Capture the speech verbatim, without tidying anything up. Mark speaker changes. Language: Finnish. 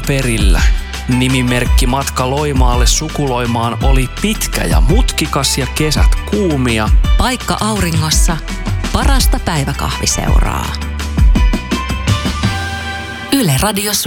Speaker 1: perillä. Nimimerkki matka Loimaalle sukuloimaan oli pitkä ja mutkikas ja kesät kuumia.
Speaker 2: Paikka auringossa, parasta päiväkahviseuraa. Yle Radio